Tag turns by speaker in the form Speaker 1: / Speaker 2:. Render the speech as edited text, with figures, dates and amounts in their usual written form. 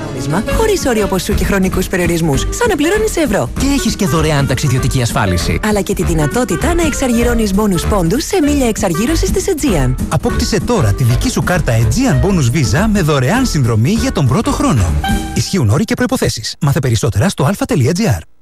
Speaker 1: Χωρίς όριο ποσού και χρονικούς περιορισμούς, σαν να πληρώνεις ευρώ.
Speaker 2: Και έχεις και δωρεάν ταξιδιωτική ασφάλιση.
Speaker 1: Αλλά και τη δυνατότητα να εξαργυρώνεις μπόνους πόντους σε μίλια εξαργύρωσης της Aegean.
Speaker 3: Απόκτησε τώρα τη δική σου κάρτα Aegean Bonus Visa με δωρεάν συνδρομή για τον πρώτο χρόνο. Ισχύουν όροι και προϋποθέσεις. Μάθε περισσότερα στο alpha.gr.